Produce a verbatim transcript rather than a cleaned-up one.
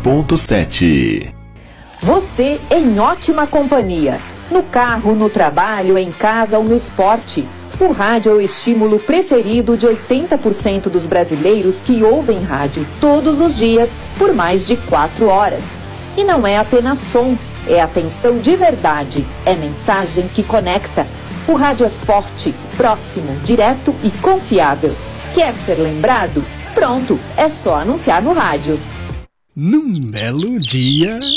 ponto sete. Você em ótima companhia. No carro, no trabalho, em casa ou no esporte. O rádio é o estímulo preferido de oitenta por cento dos brasileiros que ouvem rádio todos os dias por mais de quatro horas. E não é apenas som, é atenção de verdade, é mensagem que conecta. O rádio é forte, próximo, direto e confiável. Quer ser lembrado? Pronto, é só anunciar no rádio. Num belo dia...